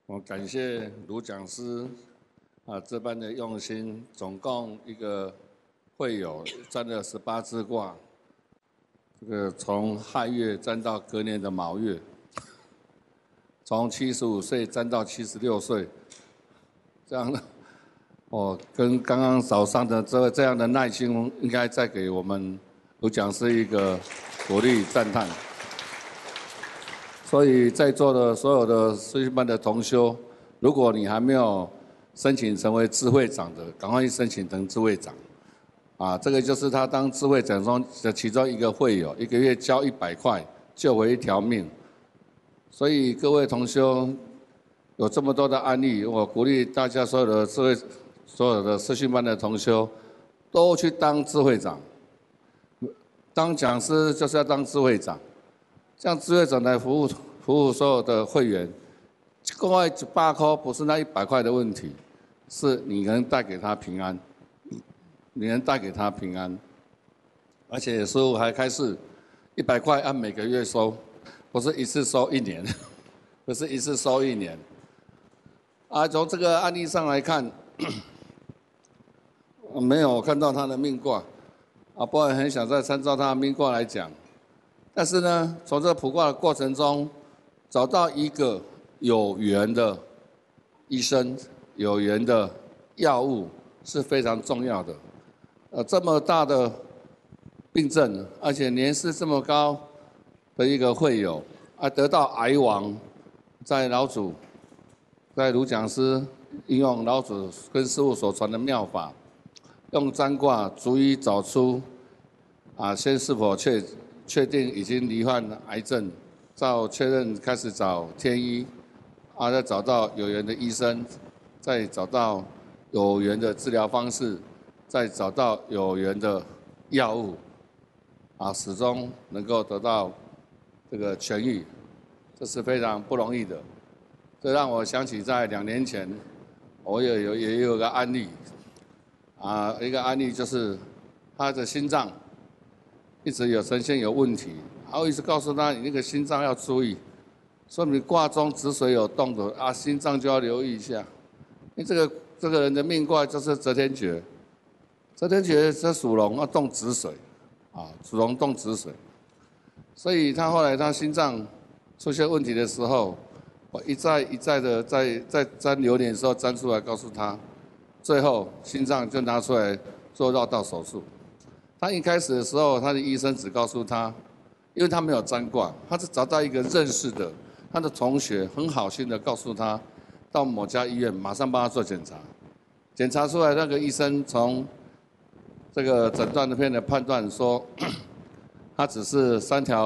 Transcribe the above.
我感谢卢讲师这般的用心，总共一个会友占了18支卦，这个从亥月占到隔年的卯月，从75岁占到76岁，这样的跟刚刚早上的这样的耐心，应该再给我们卢讲师一个鼓励赞叹。所以在座的所有的师训班的同修，如果你还没有申请成为智慧长的，赶快去申请成智慧长。这个就是他当智慧长中的其中一个会友，一个月交100块，救回一条命。所以各位同修有这么多的案例，我鼓励大家所有的师训班的同修，都去当智慧长。当讲师就是要当智慧长。这样智慧长来服务所有的会员，另外100块不是那100块的问题，是你能带给他平安，你能带给他平安，而且师父还开示，100块按每个月收，不是一次收1年，不是一次收1年。从这个案例上来看，我没有看到他的命卦，不然很想再参照他的命卦来讲。但是呢，从这个卜卦的过程中，找到一个有缘的医生、有缘的药物是非常重要的。这么大的病症，而且年事这么高的一个会友，得到癌王，在卢讲师应用老祖跟师父所传的妙法，用占卦逐一找出先是否确定已经罹患癌症，照确认开始找天医，再找到有缘的医生，再找到有缘的治疗方式，再找到有缘的药物，始终能够得到这个痊愈，这是非常不容易的。这让我想起在2年前，我也有个案例，一个案例就是他的心脏一直呈现有问题，我一直告诉他，你那个心脏要注意，说你卦中子水有动的心脏就要留意一下。因为这个人的命卦就是泽天爵，泽天爵这属龙，要动子水，属龙动子水，所以他后来他心脏出现问题的时候，我一再的在沾流年的时候沾出来告诉他，最后心脏就拿出来做绕道手术。他一开始的时候，他的医生只告诉他，因为他没有占卦，他是找到一个认识的他的同学，很好心的告诉他，到某家医院马上帮他做检查，检查出来那个医生从这个诊断片的判断说，他只是3条